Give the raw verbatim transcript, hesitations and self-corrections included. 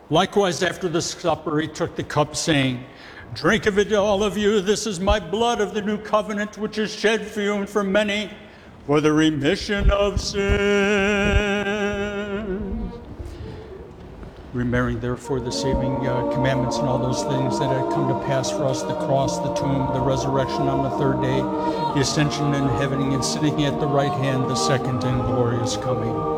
Likewise, after the supper, he took the cup, saying, "Drink of it, all of you. This is my blood of the new covenant, which is shed for you and for many for the remission of sins." Remembering, therefore, the saving uh, commandments and all those things that had come to pass for us, the cross, the tomb, the resurrection on the third day, the ascension in heaven, and sitting at the right hand, the second and glorious coming.